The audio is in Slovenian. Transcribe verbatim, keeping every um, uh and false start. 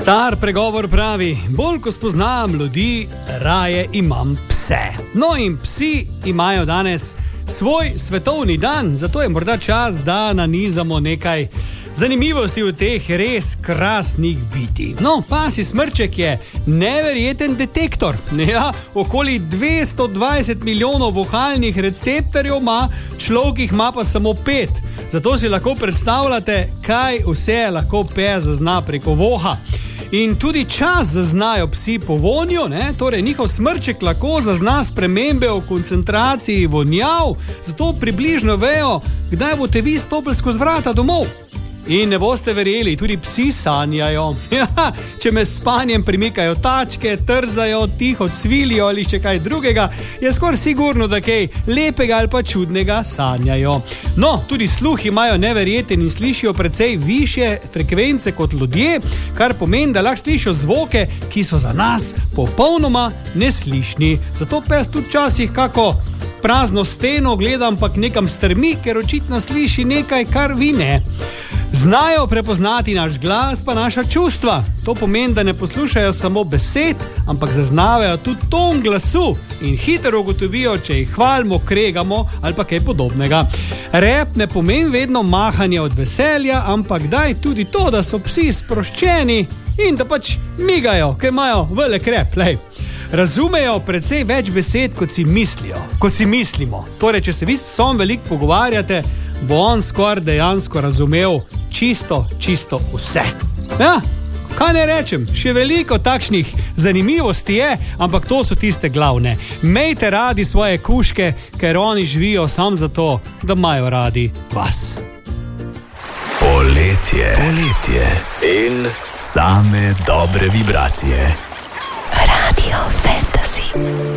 Star pregovor pravi, bolj ko spoznam ljudi, raje imam pse. No in psi imajo danes svoj svetovni dan, zato je morda čas, da nanizamo nekaj zanimivosti v teh res krasnih bitij. No, pasji smrček je neverjeten detektor. Ja, okoli dvesto dvajset milijonov vohalnih receptorjev ima, človek jih ima pa samo pet. Zato si lahko predstavljate, kaj vse lahko pes zazna preko voha. In tudi čas zaznajo psi po vonju, ne? Torej njihov smrček lahko zazna spremembe v koncentraciji vonjav, zato približno vejo, kdaj boste vi stopili skozi vrata domov. In ne boste verjeli, tudi psi sanjajo. Ja, če med spanjem premikajo tačke, trzajo, tiho cvilijo ali še kaj drugega, je skoraj sigurno, da kaj lepega ali pa čudnega sanjajo. No, tudi sluh imajo neverjeten in slišijo precej višje frekvence kot ljudje, kar pomeni, da lahko slišijo zvoke, ki so za nas popolnoma neslišni. Zato pes tudi včasih kako prazno steno gleda, ampak nekam strmi, ker očitno sliši nekaj, kar vi ne. Znajo prepoznati naš glas pa naša čustva. To pomeni, da ne poslušajo samo besed, ampak zaznavajo tudi ton glasu in hitro ugotovijo, če jih hvalimo, kregamo ali pa kaj podobnega. Rep ne pomeni vedno mahanje od veselja, ampak daj tudi to, da so psi sproščeni in da pač migajo, ker imajo velik rep. Lej. Razumejo precej več besed, kot si mislijo, kot si mislimo. Torej, če se vi s psom veliko pogovarjate, bo on skoraj dejansko razumel čisto, čisto vse. Ja, kaj ne rečem, še veliko takšnih zanimivosti je, ampak to so tiste glavne. Mejte radi svoje kužke, ker oni živijo sam zato, da imajo radi vas. Poletje, poletje in same dobre vibracije. Radio Fantasy.